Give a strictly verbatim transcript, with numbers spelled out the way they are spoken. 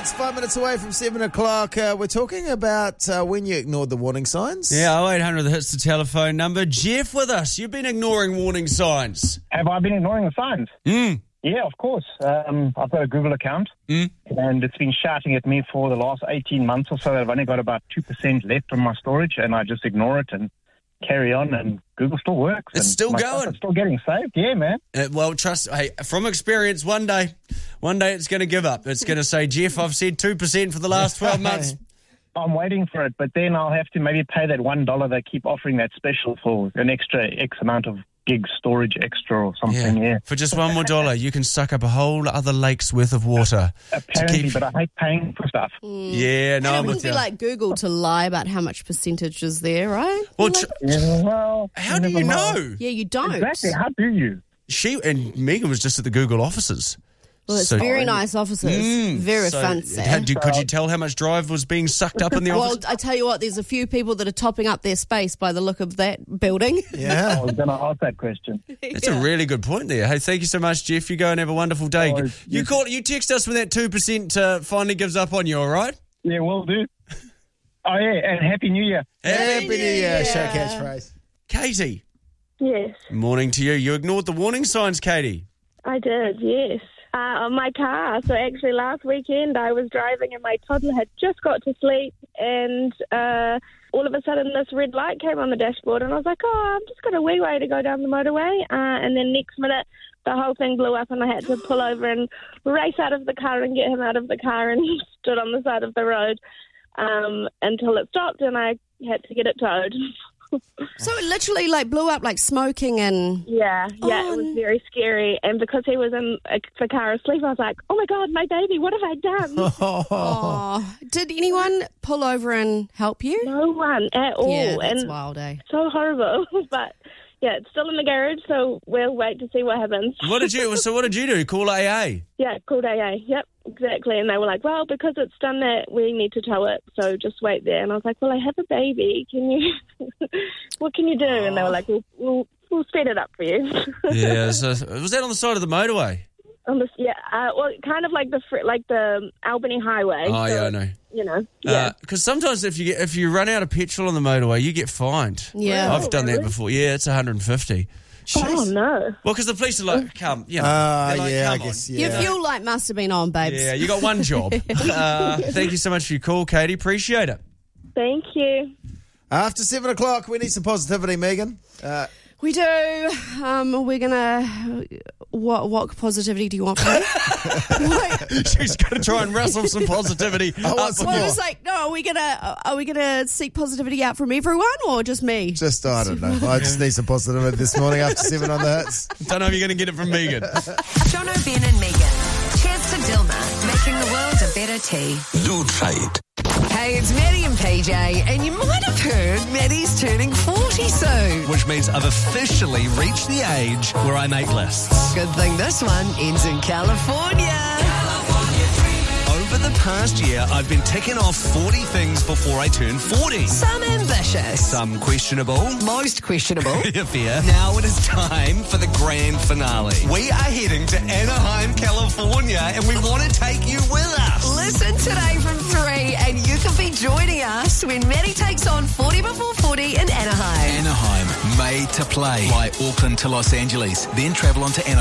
It's five minutes away from seven o'clock. Uh, we're talking about uh, when you ignored the warning signs. Yeah, oh eight hundred hits the telephone number. Jeff with us. You've been ignoring warning signs. Have I been ignoring the signs? Mm. Yeah, of course. Um, I've got a Google account, Mm. and it's been shouting at me for the last eighteen months or so that I've only got about two percent left on my storage, and I just ignore it and carry on, and Google still works. It's and still my going. stuff is still getting saved. Yeah, man. Uh, well, trust, hey, from experience, one day, one day it's going to give up. It's going to say, Jeff, I've said two percent for the last twelve months. I'm waiting for it, but then I'll have to maybe pay that one dollar they keep offering that special for an extra X amount of gig storage extra or something. Yeah. For just one more dollar, you can suck up a whole other lake's worth of water. Apparently, keep... but I hate paying for stuff. Yeah, no, And it I'm wouldn't with be you. like Google to lie about how much percentage is there, right? Well, Like- tr- Yeah, well, how do you never know? yeah, you don't. Exactly. How do you? She and Megan was just at the Google offices. Well, it's So- very nice offices. Mm, very so fancy. had you- could you tell how much drive was being sucked up in the Well, office? I tell you what, there's a few people that are topping up their space by the look of that building. I Yeah. was going to ask that question. That's a really good point there. Hey, thank you so much, Jeff. You go and have a wonderful day. Oh, you yes. call, you text us when that two percent uh, finally gives up on you, all right? Yeah, will do. Oh, yeah, and Happy New Year. Happy New Year, Year. show catchphrase. Katie, Yes, morning to you. You ignored the warning signs, Katie. I did, yes. Uh, on my car. So actually last weekend I was driving and my toddler had just got to sleep and uh, all of a sudden this red light came on the dashboard and I was like, oh, I've just got a wee way to go down the motorway. Uh, and then next minute the whole thing blew up and I had to pull over and race out of the car and get him out of the car and he stood on the side of the road um, until it stopped and I had to get it towed. So it literally like blew up like smoking and... Yeah, yeah, Oh, it was n- very scary. And because he was in a, the car asleep, I was like, oh my God, my baby, what have I done? Oh. Did anyone pull over and help you? No one at all. Yeah, that's and wild, eh? so horrible. But yeah, it's still in the garage, so we'll wait to see what happens. What did you? So what did you do? Call A A? Yeah, called A A. Yep, exactly. And they were like, well, because it's done that, we need to tow it, so just wait there. And I was like, well, I have a baby. Can you, what can you do? And they were like, we'll, we'll, we'll speed it up for you. Yeah. So, was that on the side of the motorway? On this, yeah, uh, well, kind of like the fr- like the Albany Highway. Oh, so, yeah, I know. You know, yeah. Because sometimes if you get, if you run out of petrol on the motorway, you get fined. Yeah. I've done that really? before. Yeah, it's one hundred fifty. Oh no. Well, because the police are like, come, you know. Uh, they're like, yeah, I come guess, on. yeah. Your fuel light must have been on, babes. Yeah, you got one job. uh, thank you so much for your call, Katie. Appreciate it. Thank you. After seven o'clock, we need some positivity, Megan. Uh, We do. Um, we're going to... What what positivity do you want from me? Wait, She's going to try and wrestle some positivity. I want up some with well, you. it's like, no, are we going to are we gonna seek positivity out from everyone or just me? just, I don't know. I just need some positivity this morning after seven on the hits. Don't know if you're going to get it from Megan. Jono, Ben and Megan. Cheers to Dilma, making the world a better tea. Do try it. Hey, it's Maddie and P J, and you might have heard Maddie's turning forty soon. Which means I've officially reached the age where I make lists. Good thing this one ends in California. Over the past year, I've been ticking off forty things before I turn forty. Some ambitious. Some questionable. Most questionable. Fair. Now it is time for the grand finale. We are heading to Anaheim, California, and we want to take you with us. Listen today from three, and you can be joining us when Maddie takes on forty before forty in Anaheim. Anaheim, made to play. Fly Auckland to Los Angeles, then travel on to Anaheim.